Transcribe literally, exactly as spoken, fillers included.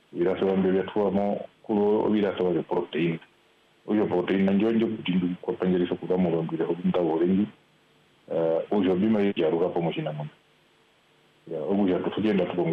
birasaba mbere twamo kulo birasaba de protein oyo protein njonjo kutindu ko pengeri so kugamo ngire ko ndabo rengi uh aujourd'hui ma yaruka promotion amon ya obu ya tufugenda tubongo